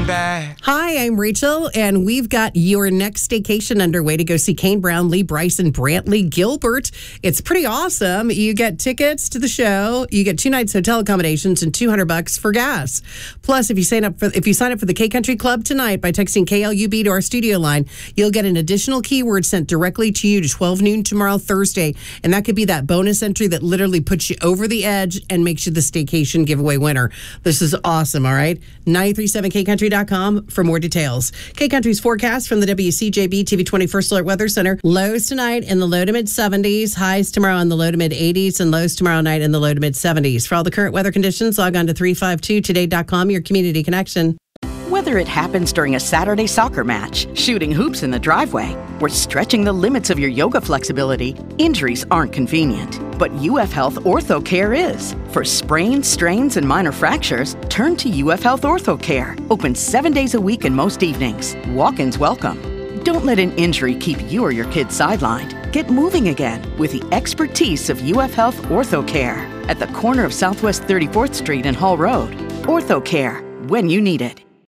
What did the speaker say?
back. Hi, I'm Rachel, and we've got your next staycation underway to go see Kane Brown, Lee Brice, and Brantley Gilbert. It's pretty awesome. You get tickets to the show, you get 2 nights hotel accommodations, and $200 for gas. Plus, if you sign up for the K Country Club tonight by texting KLUB to our studio line, you'll get an additional keyword sent directly to you to 12 noon tomorrow, Thursday, and that could be that bonus entry that literally puts you over the edge and makes you the staycation giveaway winner. This is awesome, all right? 937kcountry.com for more details. K-Country's forecast from the WCJB TV 21st Alert Weather Center. Lows tonight in the low to mid-70s. Highs tomorrow in the low to mid-80s. And lows tomorrow night in the low to mid-70s. For all the current weather conditions, log on to 352today.com, your community connection. Whether it happens during a Saturday soccer match, shooting hoops in the driveway, or stretching the limits of your yoga flexibility, injuries aren't convenient. But UF Health Ortho Care is. For sprains, strains, and minor fractures, turn to UF Health Ortho Care. Open 7 days a week and most evenings. Walk-ins welcome. Don't let an injury keep you or your kids sidelined. Get moving again with the expertise of UF Health Ortho Care at the corner of Southwest 34th Street and Hall Road. Ortho Care, when you need it.